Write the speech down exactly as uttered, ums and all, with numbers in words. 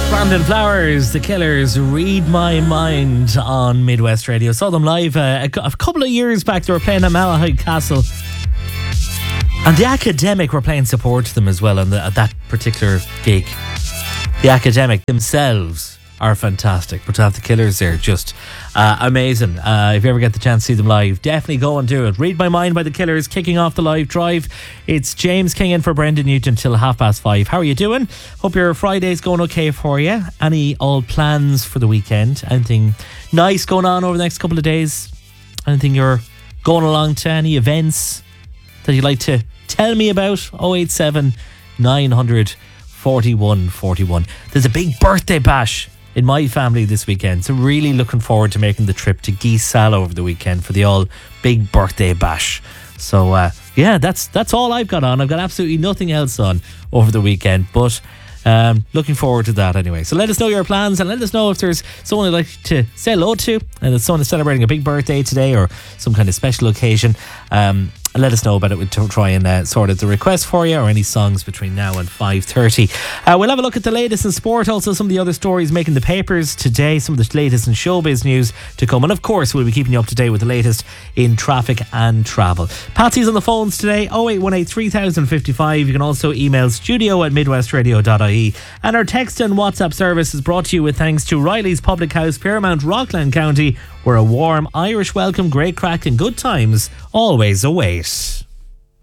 Brandon Flowers, The Killers, Read My Mind on Midwest Radio. Saw them live uh, a, a couple of years back. They were playing at Malahide Castle. And the Academic were playing support to them as well on the, at that particular gig. The Academic themselves are fantastic, but to have the Killers there, just uh, amazing. Uh, if you ever get the chance to see them live, definitely go and do it. Read My Mind by the Killers, kicking off the live drive. It's James King in for Brendan Newton till half past five. How are you doing? Hope your Friday's going okay for you. Any old plans for the weekend? Anything nice going on over the next couple of days? Anything you're going along to? Any events that you'd like to tell me about? oh eight seven, nine hundred, forty-one forty-one. There's a big birthday bash in my family this weekend, so really looking forward to making the trip to Geese Sal over the weekend for the all big birthday bash. So uh, yeah, that's that's all I've got on. I've got absolutely nothing else on over the weekend, but um, looking forward to that anyway. So let us know your plans and let us know if there's someone you'd like to say hello to and it's someone is celebrating a big birthday today or some kind of special occasion. Um, let us know about it. We'll try and uh, sort out the request for you or any songs between now and five thirty. Uh, we'll have a look at the latest in sport, also some of the other stories making the papers today, some of the latest in showbiz news to come, and of course we'll be keeping you up to date with the latest in traffic and travel. Patsy's on the phones today, oh eight one eight, three thousand fifty-five. You can also email studio at midwestradio dot I E, and our text and WhatsApp service is brought to you with thanks to Riley's Public House, Paramount, Rockland County, where a warm Irish welcome, great crack and good times always await.